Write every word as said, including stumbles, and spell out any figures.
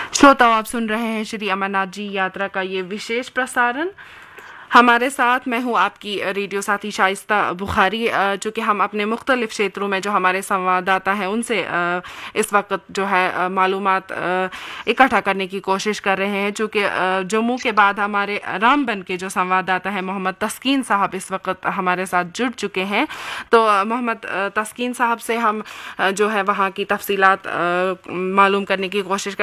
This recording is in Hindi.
श्रोताओं, आप सुन रहे हैं श्री अमरनाथ जी यात्रा का ये विशेष प्रसारण। हमारे साथ मैं हूँ आपकी रेडियो साथी शाइस्ता बुखारी, जो कि हम अपने मुख्तलिफ क्षेत्रों में जो हमारे संवाददाता हैं उनसे इस वक्त जो है मालूमात इकट्ठा करने की कोशिश कर रहे हैं। जो कि जम्मू के बाद हमारे रामबन के जो संवाददाता हैं मोहम्मद तस्कीन साहब इस वक्त हमारे साथ जुड़ चुके हैं। तो मोहम्मद तस्कीन साहब से हम जो है वहाँ की तफसीलात मालूम करने की कोशिश